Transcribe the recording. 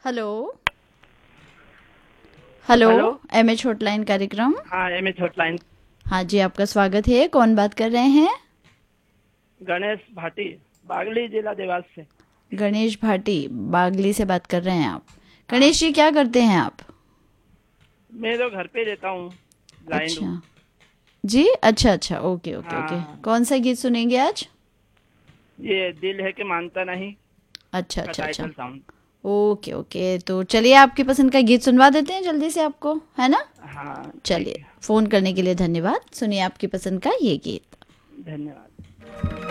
Hello. Hello. Hello. MH hotline कार्यक्रम। हाँ, M H hotline. हाँ जी, आपका स्वागत है। कौन बात कर रहे हैं? गणेश भाटी, बागली जिला देवास से। गणेश भाटी, बागली से बात कर रहे हैं आप। हाँ, गणेश जी, क्या करते हैं आप? मैं तो घर पे रहता हूँ, ब्लाइंड हूँ। अच्छा जी, अच्छा अच्छा, ओके ओके ओके। हाँ, कौन सा गीत सुनेंगे आज? ये दिल है कि मानता नहीं अच्छा का अच्छा अच्छा। Title song. ओके ओके, तो चलिए आपकी पसंद का गीत सुनवा देते हैं जल्दी से आपको, है ना? हाँ, ठीक चलिए, है। फ़ोन करने के लिए धन्यवाद। सुनिए आपकी पसंद का ये गीत। धन्यवाद।